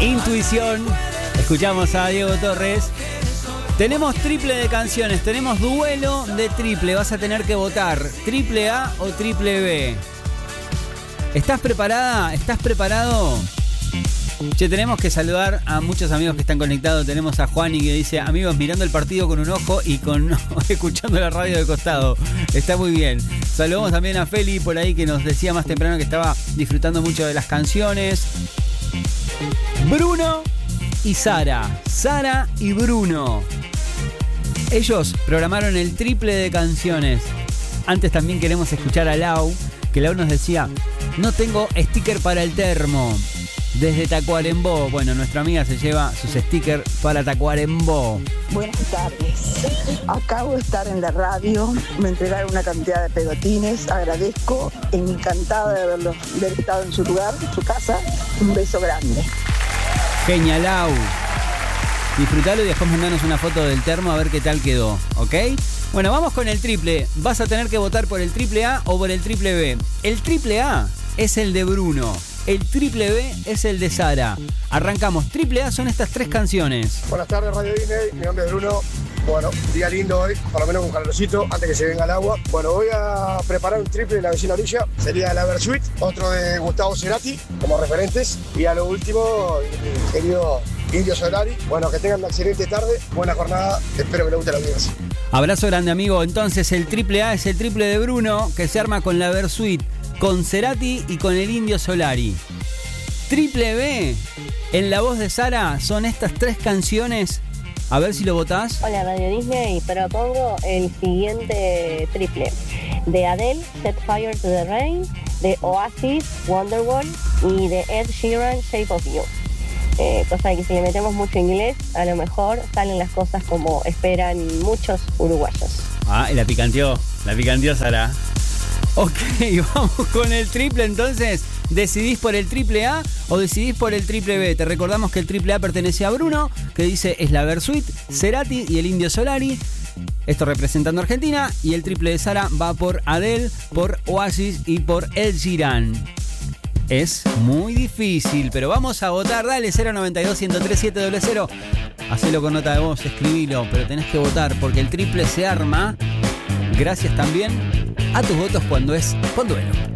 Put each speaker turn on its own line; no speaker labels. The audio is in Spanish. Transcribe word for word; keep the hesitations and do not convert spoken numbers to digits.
Intuición. Escuchamos a Diego Torres. Tenemos triple de canciones, tenemos duelo de triple. Vas a tener que votar triple A o triple B. ¿Estás preparada? ¿Estás preparado? Che, tenemos que saludar a muchos amigos que están conectados. Tenemos a Juani que dice: amigos, mirando el partido con un ojo y con escuchando la radio de costado. Está muy bien. Saludamos también a Feli por ahí, que nos decía más temprano que estaba disfrutando mucho de las canciones. Bruno y Sara. Sara y Bruno. Ellos programaron el triple de canciones. Antes también queremos escuchar a Lau, que Lau nos decía: no tengo sticker para el termo. Desde Tacuarembó. Bueno, nuestra amiga se lleva sus stickers para Tacuarembó.
Buenas tardes. Acabo de estar en la radio, me entregaron una cantidad de pegotines, agradezco, encantada de haberlo, de haber estado en su lugar, en su casa. Un beso grande.
Genial, Lau. Disfrutalo y después mandanos una foto del termo a ver qué tal quedó, ¿ok? Bueno, vamos con el triple. Vas a tener que votar por el triple A o por el triple B. El triple A es el de Bruno. El triple B es el de Sara. Arrancamos. Triple A son estas tres canciones.
Buenas tardes, Radio Disney. Mi nombre es Bruno. Bueno, día lindo hoy, por lo menos con calorcito, antes que se venga el agua. Bueno, voy a preparar un triple de La Vecina Orilla. Sería la Versuit, otro de Gustavo Cerati, como referentes. Y a lo último, mi querido Indio Solari. Bueno, que tengan una excelente tarde, buena jornada. Espero que les guste la audiencia.
Abrazo grande, amigo. Entonces, el triple A es el triple de Bruno, que se arma con la Versuit, con Cerati y con el Indio Solari. Triple B, en la voz de Sara, son estas tres canciones. A ver si lo votás.
Hola, Radio Disney, propongo el siguiente triple. De Adele, Set Fire to the Rain. De Oasis, Wonderwall. Y de Ed Sheeran, Shape of You. Eh, cosa que si le metemos mucho inglés, a lo mejor salen las cosas como esperan muchos uruguayos.
Ah, y la picanteó, la picanteó Sara. Ok, vamos con el triple entonces. ¿Decidís por el triple A o decidís por el triple B? Te recordamos que el triple A pertenece a Bruno, que dice es la Versuit, Cerati y el Indio Solari. Esto representando a Argentina. Y el triple de Sara va por Adele, por Oasis y por Ed Sheeran. Es muy difícil, pero vamos a votar. Dale, cero noventa y dos, ciento tres, siete cero cero. Hacelo con nota de voz, escribilo, pero tenés que votar porque el triple se arma gracias también a tus votos cuando es con duelo.